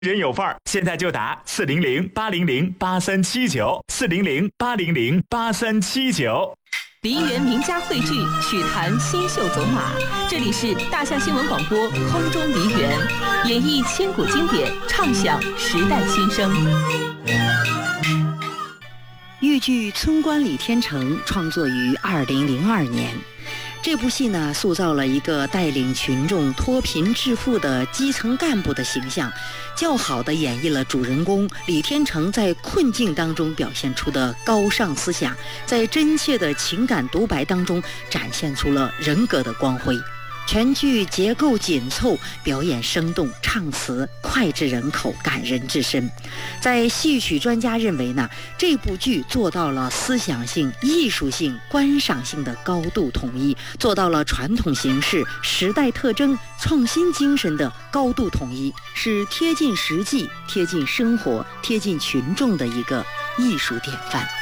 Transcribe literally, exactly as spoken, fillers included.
人有范儿，现在就打四零零八零零八三七九，四零零八零零八三七九。 梨园名家汇聚，曲坛新秀走马。这里是大象新闻广播空中梨园，演绎千古经典，唱响时代新声。 豫剧《村官李天成》创作于二零零二年。这部戏呢，塑造了一个带领群众脱贫致富的基层干部的形象，较好地演绎了主人公李天成在困境当中表现出的高尚思想，在真切的情感独白当中展现出了人格的光辉。全剧结构紧凑，表演生动，唱词脍炙人口，感人至深。在戏曲专家认为呢，这部剧做到了思想性、艺术性、观赏性的高度统一，做到了传统形式、时代特征、创新精神的高度统一，是贴近实际、贴近生活、贴近群众的一个艺术典范。